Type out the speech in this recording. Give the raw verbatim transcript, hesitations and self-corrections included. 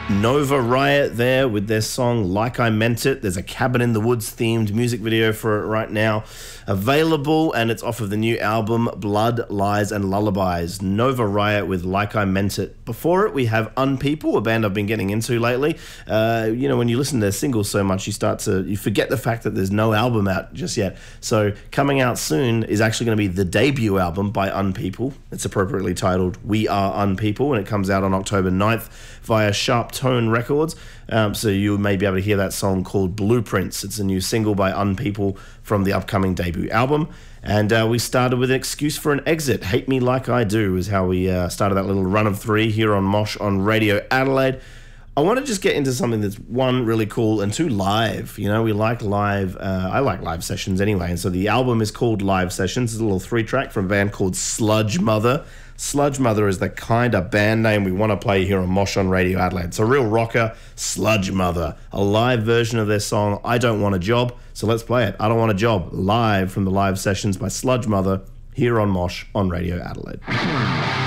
Nova Riot there with their song Like I Meant It. There's a Cabin in the Woods themed music video for it right now available, and it's off of the new album Blood, Lies and Lullabies. Nova Riot with Like I Meant It. Before it we have Unpeople, a band I've been getting into lately. Uh, you know, when you listen to their singles so much, you start to you forget the fact that there's no album out just yet. So coming out soon is actually going to be the debut album by Unpeople. It's appropriately titled We Are Unpeople, and it comes out on October ninth via Sharp Tone Records. Um, so you may be able to hear that song called Blueprints. It's a new single by Unpeople from the upcoming debut album. And uh, we started with an excuse for an exit. Hate Me Like I Do is how we uh, started that little run of three here on Mosh on Radio Adelaide. I want to just get into something that's, one, really cool, and two, live. You know, we like live, uh, I like live sessions anyway. And so the album is called Live Sessions. It's a little three-track from a band called Sludge Mother. Sludge Mother is the kind of band name we want to play here on Mosh on Radio Adelaide. It's a real rocker, Sludge Mother, a live version of their song, I Don't Want a Job. So let's play it. I Don't Want a Job, live from the live sessions by Sludge Mother here on Mosh on Radio Adelaide.